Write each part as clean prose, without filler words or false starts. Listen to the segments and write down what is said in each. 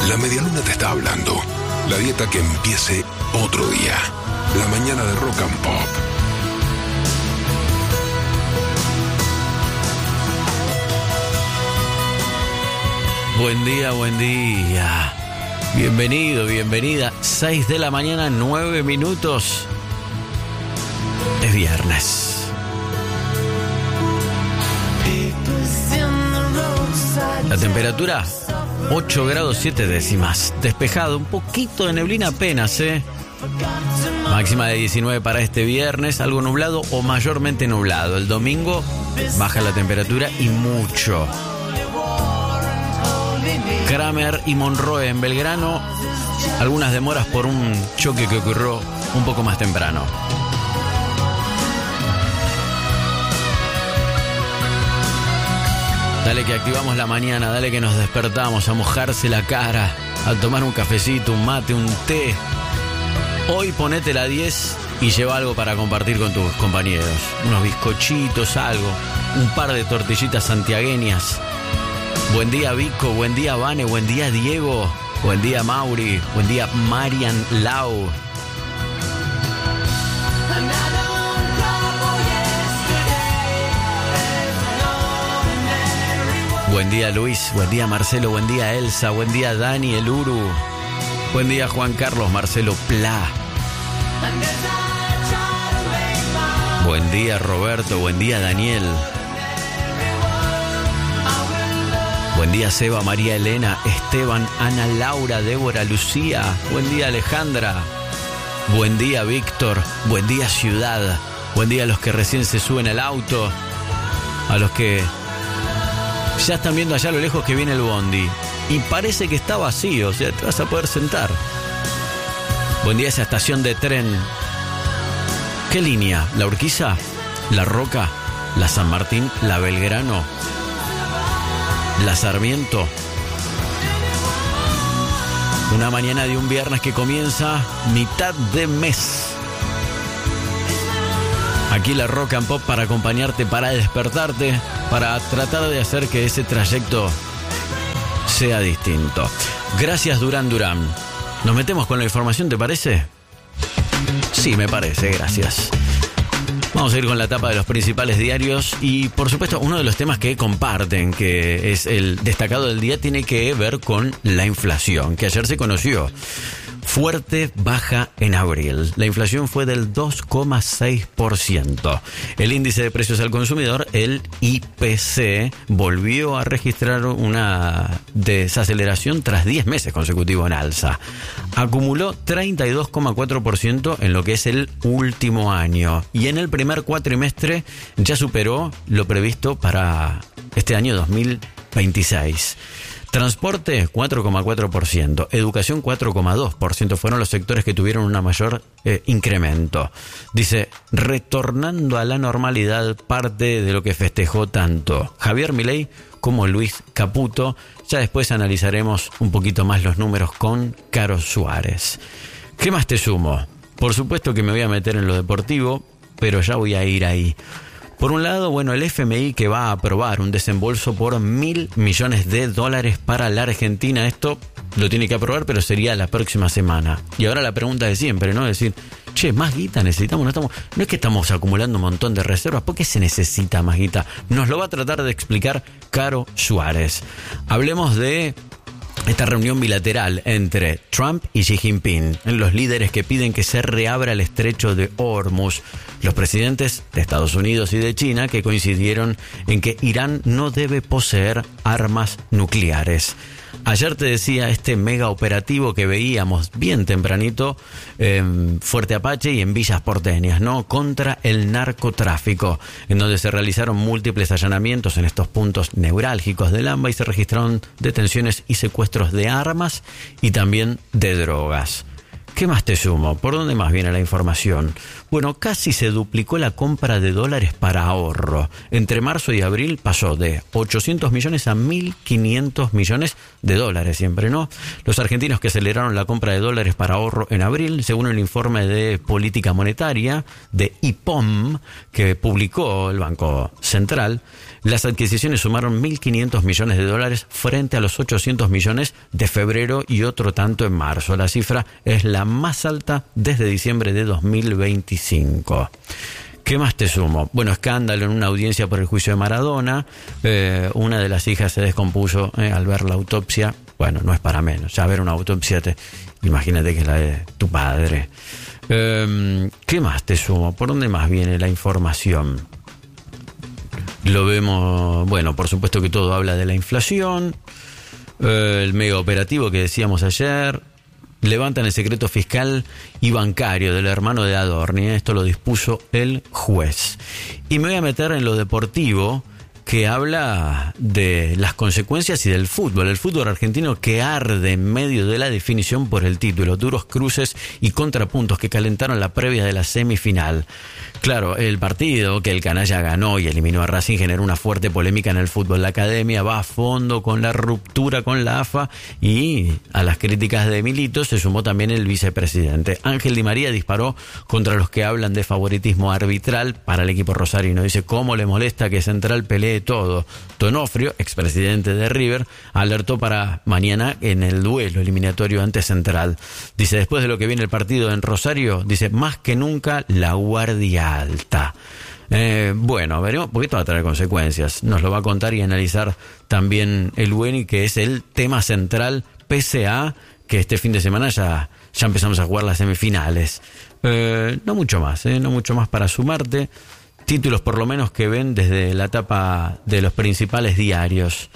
La medialuna te está hablando. La dieta que empiece otro día. La mañana de Rock and Pop. Buen día, buen día. Bienvenido, bienvenida. 6 de la mañana, 9 minutos. Es viernes. La temperatura 8 grados 7 décimas. Despejado, un poquito de neblina apenas, Máxima de 19 para este viernes, algo nublado o mayormente nublado. El domingo baja la temperatura y mucho. Kramer y Monroe en Belgrano, algunas demoras por un choque que ocurrió un poco más temprano. Dale que activamos la mañana, dale que nos despertamos a mojarse la cara, a tomar un cafecito, un mate, un té. Hoy ponete la 10 y lleva algo para compartir con tus compañeros. Unos bizcochitos, algo, un par de tortillitas santiagueñas. Buen día Vico, buen día Vane, buen día Diego, buen día Mauri, buen día Marian Lau. Buen día Luis, buen día Marcelo, buen día Elsa, buen día Dani El Uru, buen día Juan Carlos Marcelo Pla. Buen día Roberto, buen día Daniel. Buen día Seba, María Elena, Esteban, Ana Laura, Débora, Lucía. Buen día Alejandra. Buen día Víctor. Buen día Ciudad. Buen día a los que recién se suben al auto. A los que ya están viendo allá a lo lejos que viene el bondi. Y parece que está vacío, o sea, te vas a poder sentar. Buen día a esa estación de tren. ¿Qué línea? ¿La Urquiza? ¿La Roca? ¿La San Martín? ¿La Belgrano? La Sarmiento. Una mañana de un viernes que comienza mitad de mes. Aquí la Rock and Pop para acompañarte, para despertarte, para tratar de hacer que ese trayecto sea distinto. Gracias Durán Durán. ¿Nos metemos con la información, te parece? Sí, me parece, gracias. Vamos a ir con la tapa de los principales diarios y, por supuesto, uno de los temas que comparten, que es el destacado del día, tiene que ver con la inflación, que ayer se conoció. Fuerte baja en abril. La inflación fue del 2,6%. El índice de precios al consumidor, el IPC, volvió a registrar una desaceleración tras 10 meses consecutivos en alza. Acumuló 32,4% en lo que es el último año. Y en el primer cuatrimestre ya superó lo previsto para este año 2026. Transporte, 4,4%. Educación, 4,2%. Fueron los sectores que tuvieron una mayor incremento. Dice, retornando a la normalidad, parte de lo que festejó tanto Javier Milei como Luis Caputo. Ya después analizaremos un poquito más los números con Caro Suárez. ¿Qué más te sumo? Por supuesto que me voy a meter en lo deportivo, pero ya voy a ir ahí. Por un lado, bueno, el FMI que va a aprobar un desembolso por $1.000 millones para la Argentina. Esto lo tiene que aprobar, pero sería la próxima semana. Y ahora la pregunta de siempre, ¿no? Es decir, che, más guita necesitamos, no es que estamos acumulando un montón de reservas. ¿Por qué se necesita más guita? Nos lo va a tratar de explicar Caro Suárez. Hablemos de esta reunión bilateral entre Trump y Xi Jinping, los líderes que piden que se reabra el estrecho de Hormuz, los presidentes de Estados Unidos y de China que coincidieron en que Irán no debe poseer armas nucleares. Ayer te decía este mega operativo que veíamos bien tempranito en Fuerte Apache y en Villas Porteñas, ¿no? Contra el narcotráfico, en donde se realizaron múltiples allanamientos en estos puntos neurálgicos del AMBA y se registraron detenciones y secuestros de armas y también de drogas. ¿Qué más te sumo? ¿Por dónde más viene la información? Bueno, casi se duplicó la compra de dólares para ahorro. Entre marzo y abril pasó de 800 millones a 1.500 millones de dólares siempre, ¿no? Los argentinos que aceleraron la compra de dólares para ahorro en abril, según el informe de política monetaria de IPOM que publicó el Banco Central, las adquisiciones sumaron 1.500 millones de dólares frente a los 800 millones de febrero y otro tanto en marzo. La cifra es la más alta desde diciembre de 2025. ¿Qué más te sumo? Bueno, escándalo en una audiencia por el juicio de Maradona. Una de las hijas se descompuso al ver la autopsia. Bueno, no es para menos. Ya ver una autopsia, imagínate que es la de tu padre. ¿Qué más te sumo? ¿Por dónde más viene la información? Lo vemos, bueno, por supuesto que todo habla de la inflación, el mega operativo que decíamos ayer, levantan el secreto fiscal y bancario del hermano de Adorni, esto lo dispuso el juez. Y me voy a meter en lo deportivo, que habla de las consecuencias y del fútbol. El fútbol argentino que arde en medio de la definición por el título. Duros cruces y contrapuntos que calentaron la previa de la semifinal. Claro, el partido que el canalla ganó y eliminó a Racing generó una fuerte polémica en el fútbol. La academia va a fondo con la ruptura con la AFA y a las críticas de Milito se sumó también el vicepresidente. Ángel Di María disparó contra los que hablan de favoritismo arbitral para el equipo rosarino. Dice, ¿cómo le molesta que Central pelee todo? Donofrio, expresidente de River, alertó para mañana en el duelo eliminatorio ante Central. Dice, después de lo que viene el partido en Rosario, dice, más que nunca la guardia alta. Bueno, veremos, porque esto va a traer consecuencias. Nos lo va a contar y analizar también el Bueni, que es el tema central, pese a que este fin de semana ya empezamos a jugar las semifinales. No mucho más para sumarte. Títulos por lo menos que ven desde la tapa de los principales diarios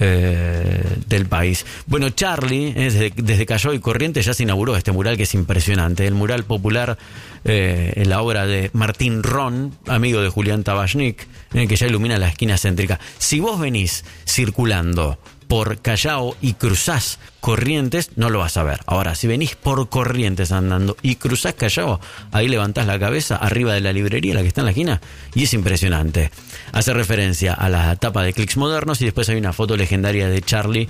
del país. Bueno, Charlie, desde Callao y Corrientes ya se inauguró este mural que es impresionante. El mural popular en la obra de Martín Ron, amigo de Julián Tabachnik, que ya ilumina la esquina céntrica. Si vos venís circulando por Callao y cruzás Corrientes, no lo vas a ver. Ahora, si venís por Corrientes andando y cruzás Callao, ahí levantás la cabeza arriba de la librería, la que está en la esquina, y es impresionante. Hace referencia a la tapa de Clics Modernos y después hay una foto legendaria de Charlie,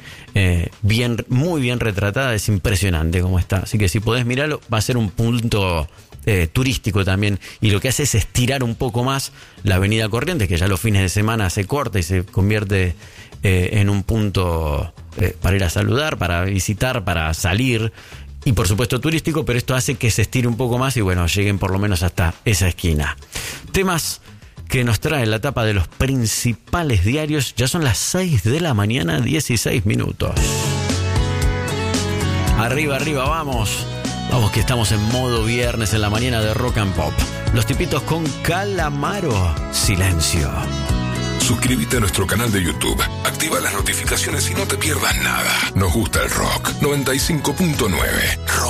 muy bien retratada, es impresionante cómo está. Así que si podés mirarlo, va a ser un punto turístico también, y lo que hace es estirar un poco más la avenida Corrientes, que ya los fines de semana se corta y se convierte en un punto para ir a saludar, para visitar, para salir, y por supuesto turístico, pero esto hace que se estire un poco más y bueno, lleguen por lo menos hasta esa esquina. Temas que nos trae la tapa de los principales diarios. Ya son las 6 de la mañana, 16 minutos. Arriba, vamos que estamos en modo viernes en la mañana de Rock and Pop. Los tipitos con Calamaro, Silencio. Suscríbete a nuestro canal de YouTube, activa las notificaciones y no te pierdas nada. Nos gusta el rock. 95.9 Rock.